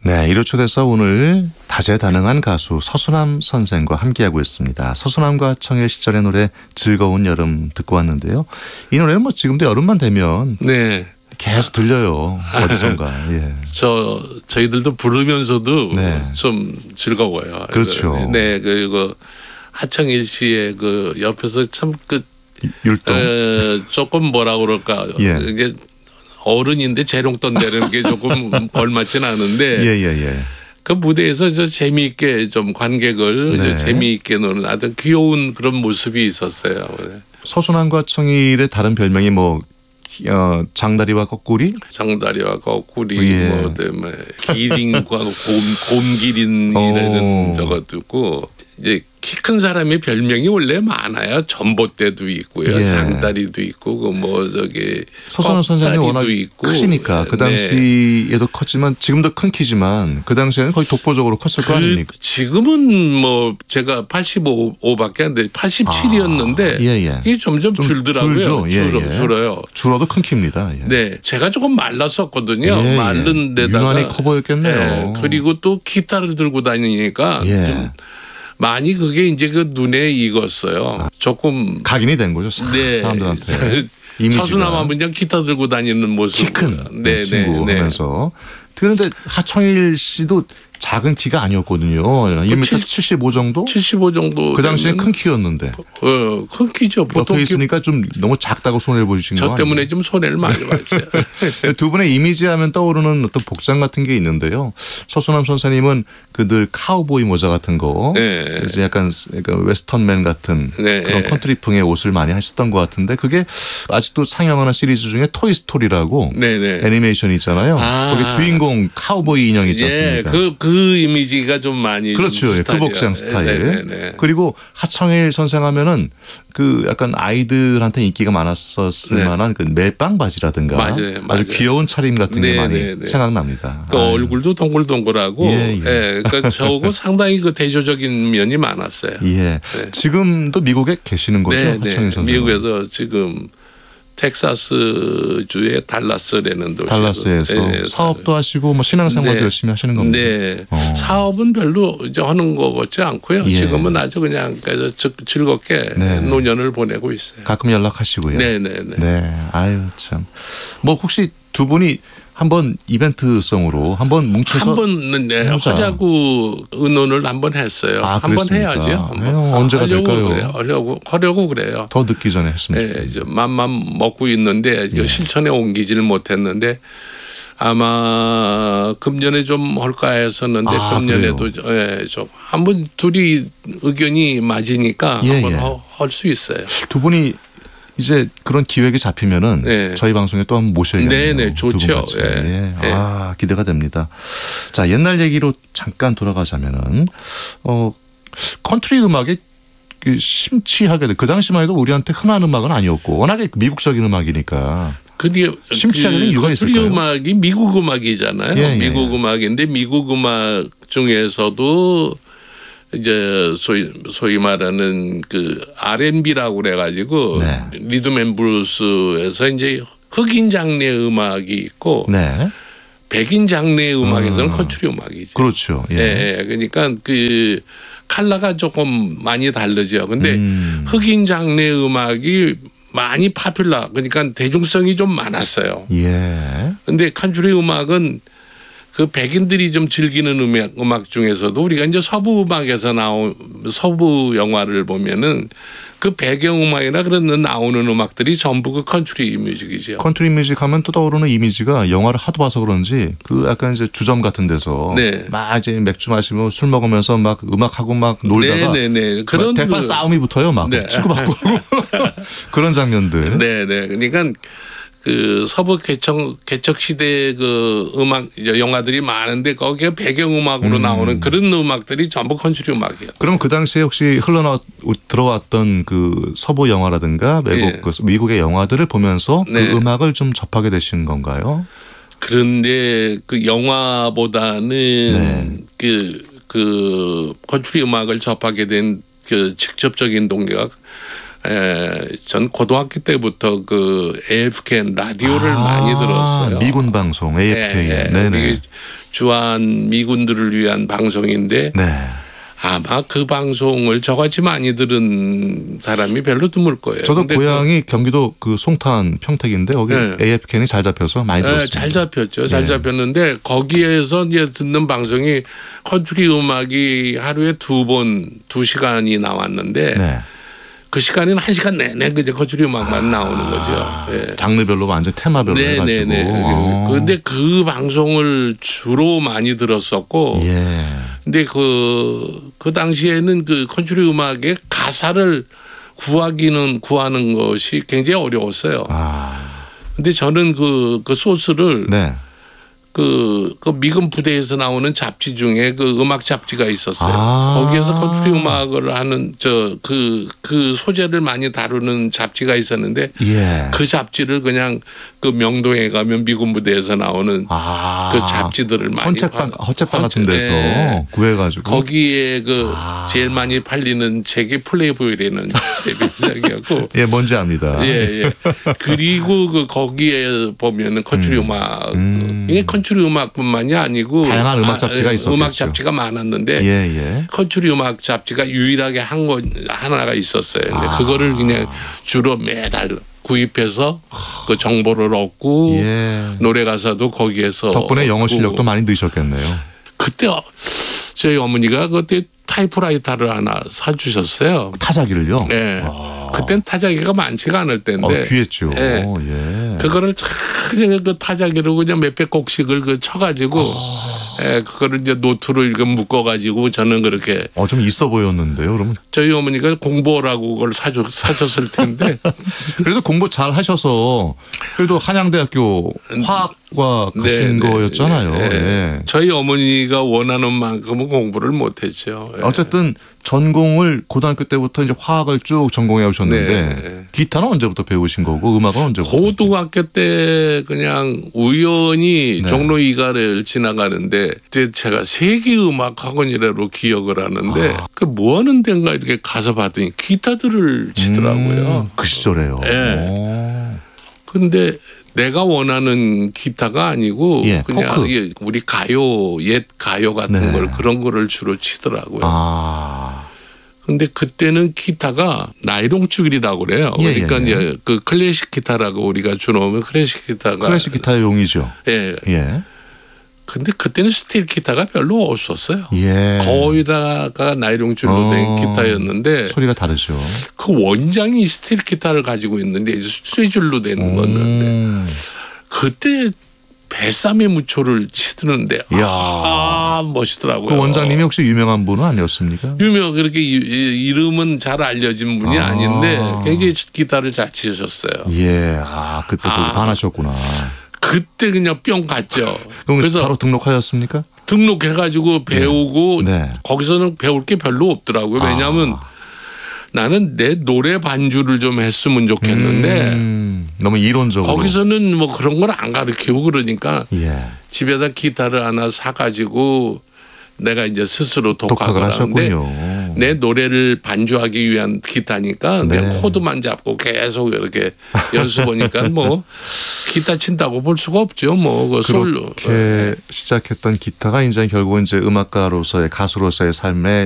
네, 이로초대서 오늘 다재다능한 가수 서수남 선생과 함께하고 있습니다. 서수남과 청일 시절의 노래 즐거운 여름 듣고 왔는데요. 이 노래는 뭐 지금도 여름만 되면 네. 계속 들려요. 어디선가. 예. 저희들도 부르면서도 네. 좀 즐거워요. 그렇죠. 네, 그리고 하청일 씨의 그 옆에서 참 율동. 조금 뭐라 그럴까. 예. 이게 어른인데 재롱 떤다는 게 조금 걸맞진 않은데 예. 그 무대에서 저 재미있게 좀 관객을 네. 재미있게 노는 아주 귀여운 그런 모습이 있었어요. 서수남과 청일의 다른 별명이 뭐 장다리와 거꾸리? 장다리와 거꾸리, 예. 뭐, 기린과 곰기린이라는 저것도 있고, 이제 키 큰 사람의 별명이 원래 많아요. 전봇대도 있고요, 예. 장다리도 있고, 그 뭐 저기 서수남 선생님이 워낙 있고. 크시니까 그 당시에도 컸지만 지금도 큰 키지만 그 당시에는 거의 독보적으로 컸을 거 아닙니까? 지금은 뭐 제가 85밖에 안 돼, 87이었는데 예. 이게 점점 좀 줄더라고요. 줄죠. 줄어요. 줄어도 큰 키입니다. 예. 네, 제가 조금 말랐었거든요. 예. 마른 데다가 유난히 커 보였겠네요. 네, 그리고 또 기타를 들고 다니니까 예. 좀 많이 그게 이제 그 눈에 익었어요. 조금 각인이 된 거죠. 사람들한테. 이미지가. 서수남하면 그냥 기타 들고 다니는 모습. 키 큰 친구 하면서. 그런데 하청일 씨도 작은 키가 아니었거든요. 1m 75 정도? 75 정도. 그 당시엔 큰 키였는데. 큰 키죠. 보통 옆에 있으니까 좀 너무 작다고 손해를 보이신 거 저 아니에요? 때문에 좀 손해를 많이 봤어요. 두 분의 이미지 하면 떠오르는 어떤 복장 같은 게 있는데요. 서수남 선생님은 그 늘 카우보이 모자 같은 거, 네. 이제 약간 웨스턴맨 같은 네. 그런 컨트리풍의 옷을 많이 하셨던 것 같은데 그게 아직도 상영하는 시리즈 중에 토이 스토리라고 네. 애니메이션이 있잖아요. 거기 주인공 카우보이 인형 있지 않습니까? 예, 그 이미지가 좀 많이 그렇죠. 좀 그 복장 스타일. 네. 그리고 하청일 선생 하면은 그 약간 아이들한테 인기가 많았었을 네. 만한 그 멜빵 바지라든가 맞아요. 아주 귀여운 차림 같은 게 네, 많이 네. 생각납니다. 그 얼굴도 동글동글하고, 예. 그러니까 저하고 상당히 그 대조적인 면이 많았어요. 예. 네. 지금도 미국에 계시는 거죠, 하청일 선생. 미국에서 지금 텍사스 주의 달라스라는 도시에서 달라스에서 사업도 하시고 뭐 신앙생활도 열심히 하시는 겁니다. 네. 사업은 별로 이제 하는 것 같지 않고요. 예. 지금은 아주 그냥 그래서 즐겁게 노년을 보내고 있어요. 가끔 연락하시고요. 네. 아유 참. 뭐 혹시 두 분이 한번 이벤트성으로 한번 뭉쳐서 한번 하자고 의논을 한번 했어요. 한번 그랬습니까? 해야죠. 언제가 될까요? 하려고 그래요. 더 늦기 전에 했으면 네, 좋겠네요. 이제 맘만 먹고 있는데 실천에 옮기지를 못했는데 아마 금년에 좀 할까 했었는데 금년에도 좀 한번 둘이 의견이 맞으니까 한번 할 수 있어요. 두 분이 이제 그런 기획이 잡히면은 저희 방송에 또 한번 모셔야겠네요. 네, 좋죠. 기대가 됩니다. 자, 옛날 얘기로 잠깐 돌아가자면은 컨트리 음악에 심취하게 돼. 그 당시만 해도 우리한테 흔한 음악은 아니었고 워낙에 미국적인 음악이니까. 심취하게 된 이유가 있을까요? 컨트리 음악이 미국 음악이잖아요. 미국 음악인데 미국 음악 중에서도 이제 소위 말하는 그 R&B라고 그래가지고 리듬 앤 블루스에서 이제 흑인 장르 음악이 있고 백인 장르 음악에서는 컨트리 음악이죠. 그렇죠. 그러니까 그 컬러가 조금 많이 다르죠. 근데 흑인 장르 음악이 많이 파퓰러, 그러니까 대중성이 좀 많았어요. 근데 컨트리 음악은 그 백인들이 좀 즐기는 음악 중에서도 우리가 이제 서부 음악에서 나온 서부 영화를 보면은 그 배경음악이나 그런 나오는 음악들이 전부 그 컨트리 뮤직이죠. 컨트리 뮤직 하면 또 떠오르는 이미지가 영화를 하도 봐서 그런지 그 약간 이제 주점 같은 데서 막 이제 맥주 마시고 술 먹으면서 막 음악하고 막 놀다가 그런 대판 싸움이 붙어요. 막 치고받고 그런 장면들. 그러니까 그 서부 개척 시대 그 음악 영화들이 많은데 거기에 배경음악으로 나오는 그런 음악들이 전부 컨트리 음악이에요. 그럼 그 당시에 혹시 들어왔던 그 서부 영화라든가 미국의 영화들을 보면서 그 음악을 좀 접하게 되신 건가요? 그런데 그 영화보다는 그 컨트리 음악을 접하게 된 그 직접적인 동기가 전 고등학교 때부터 그 AFK 라디오를 많이 들었어요. 미군 방송 AFK. 네네. 주한 미군들을 위한 방송인데 네. 아마 그 방송을 저같이 많이 들은 사람이 별로 드물 거예요. 저도 고향이 경기도 그 송탄 평택인데 거기 AFK는 잘 잡혀서 많이 들었습니다. 잘 잡혔죠. 잘 잡혔는데 거기에서 이제 듣는 방송이 컨트리 음악이 하루에 2번 2시간이 나왔는데 네. 그 시간에는 1시간 내내 그냥 컨트리 음악만 나오는 거죠. 장르별로 완전 테마별로 해가지고. 그런데 그 방송을 주로 많이 들었었고 근데 그 당시에는 그 컨트리 음악의 가사를 구하는 것이 굉장히 어려웠어요. 근데 저는 그 소스를 그 미군 부대에서 나오는 잡지 중에 그 음악 잡지가 있었어요. 거기에서 컨트리 음악을 하는 그 소재를 많이 다루는 잡지가 있었는데 그 잡지를 그냥 그 명동에 가면 미군 부대에서 나오는 그 잡지들을 많이 헛책방 같은 데서 구해가지고 거기에 그 제일 많이 팔리는 책이 플레이보이라는 책이었고 뭔지 압니다. 그리고 그 거기에 보면은 컨트리 음악 컨트리 음악뿐만이 아니고 다양한 음악 잡지가 있었겠죠. 음악 잡지가 많았는데 컨트리 음악 잡지가 유일하게 하나가 있었어요. 근데 그거를 그냥 주로 매달 구입해서 그 정보를 얻고 노래 가사도 거기에서 덕분에 영어 실력도 많이 느셨겠네요. 그때 저희 어머니가 그때 타이프라이터를 하나 사주셨어요. 타자기를요? 네. 그땐 타자기가 많지가 않을 때인데. 귀했죠. 그거를 그 타자기로 그냥 몇백 곡씩을 그 쳐가지고 그거를 이제 노트로 이렇게 묶어가지고 저는 그렇게. 좀 있어 보였는데요, 그러면. 저희 어머니가 공부하라고 그걸 사줬을 텐데. 그래도 공부 잘 하셔서 그래도 한양대학교 화학과 가신 거였잖아요. 저희 어머니가 원하는 만큼은 공부를 못했죠. 어쨌든 전공을 고등학교 때부터 이제 화학을 쭉 전공해 오셨는데 기타는 언제부터 배우신 거고 음악은 언제부터? 고등학교 때 그냥 우연히 종로 2가를 지나가는데 그때 제가 세계음악학원이라고 기억을 하는데 그 뭐 하는 데인가 이렇게 가서 봤더니 기타들을 치더라고요. 그 시절에요. 근데 내가 원하는 기타가 아니고 그냥 우리 가요 옛 가요 같은 걸 그런 거를 주로 치더라고요. 근데 그때는 기타가 나이롱 줄이라고 그래요. 그러니까 이제 그 클래식 기타라고 우리가 주로 하면 클래식 기타의 용이죠. 근데 그때는 스틸 기타가 별로 없었어요. 거의 다가 나이롱 줄로 된 기타였는데 소리가 다르죠. 그 원장이 스틸 기타를 가지고 있는데 쇠줄로 된 건데 그때 뱃삼의 무초를 치드는데 멋있더라고요. 그 원장님이 혹시 유명한 분은 아니었습니까? 그렇게 이름은 잘 알려진 분이 아닌데 굉장히 기타를 잘 치셨어요. 그때 반하셨구나. 그때 그냥 뿅 갔죠. 그래서 바로 등록하였습니까? 등록해가지고 배우고 거기서는 배울 게 별로 없더라고요. 왜냐하면 나는 내 노래 반주를 좀 했으면 좋겠는데 너무 이론적으로 거기서는 뭐 그런 걸 안 가르치고 그러니까 집에다 기타를 하나 사가지고 내가 이제 스스로 독학을 하는데 내 노래를 반주하기 위한 기타니까 그냥 코드만 잡고 계속 이렇게 연습하니까 뭐 기타 친다고 볼 수가 없죠. 뭐 그렇게 시작했던 기타가 이제 결국 이제 음악가로서의 가수로서의 삶에